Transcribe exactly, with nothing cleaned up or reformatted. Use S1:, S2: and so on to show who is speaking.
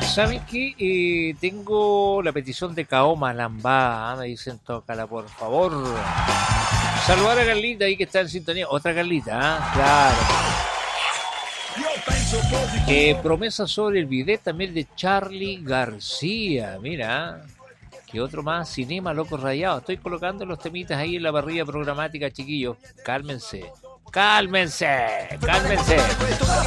S1: ¿Saben qué? Eh, tengo la petición de Kaoma Lambada, me dicen tócala por favor. Saludar a Carlita ahí que está en sintonía. Otra Carlita, ¿ah? Claro. Eh, promesa sobre el video también de Charly García. Mira, que otro más, Cinema Locos Rayados. Estoy colocando los temitas ahí en la parrilla programática, chiquillos. Cálmense, cálmense, cálmense.